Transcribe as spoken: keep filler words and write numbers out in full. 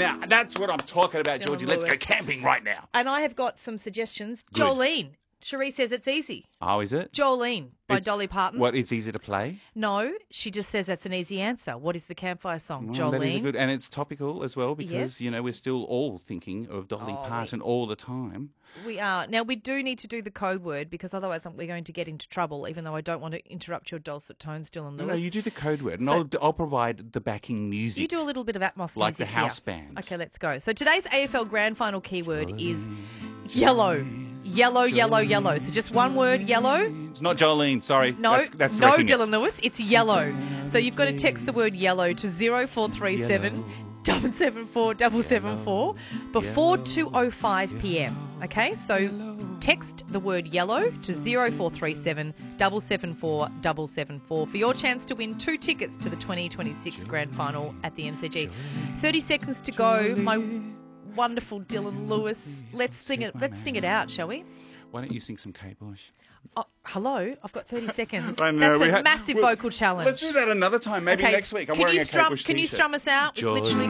Now, that's what I'm talking about, Dylan Georgie. Let's go Lewis. camping right now. And I have got some suggestions. Good. Jolene. Cherie says it's easy. Oh, is it? Jolene by It's- Dolly Parton. What, it's easy to play? No, she just says that's an easy answer. What is the campfire song, Well, Jolene? that is a good, and it's topical as well because, Yes. you know, we're still all thinking of Dolly Oh, Parton all the time. We are. Now, we do need to do the code word because otherwise we're going to get into trouble, even though I don't want to interrupt your dulcet tones, Dylan No, Lewis. no, you do the code word, and So- I'll, I'll provide the backing music. You do a little bit of Atmos Like music the house here. band. Okay, let's go. So today's A F L Grand Final keyword is yellow. Yellow, yellow, yellow. So just one word, yellow. It's not Jolene, sorry. No, that's, that's no, wrecking it. Dylan Lewis. It's yellow. So you've got to text the word yellow to zero four three seven seven seven four seven seven four before two oh five p.m. Okay, so text the word yellow to zero four three seven seven seven four seven seven four for your chance to win two tickets to the twenty twenty-six Grand Final at the M C G. thirty seconds to go. My wonderful Dylan Lewis. Let's sing it. Let's sing it out, shall we? Why don't you sing some Kate Bush? Oh, hello, I've got thirty seconds. I know, That's we a had- massive well, vocal challenge. Let's do that another time, maybe Okay, next week. I'm can wearing you a strum, Kate Bush Can you t-shirt. strum us out? We've literally